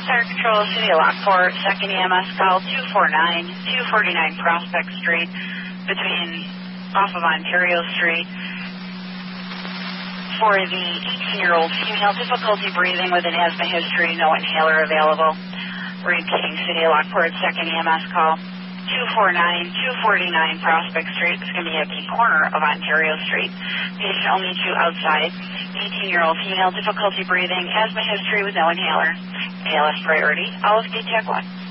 Fire Control, City of Lockport, 2nd EMS call 249 Prospect Street, off of Ontario Street. For the 18-year-old female, difficulty breathing with an asthma history, no inhaler available. Repeating, City of Lockport, 2nd EMS call 249 Prospect Street. It's going to be at the corner of Ontario Street. Patient will meet you outside. 18-year-old female, difficulty breathing, asthma history with no inhaler. ALS priority, Olive Gate Tech 1.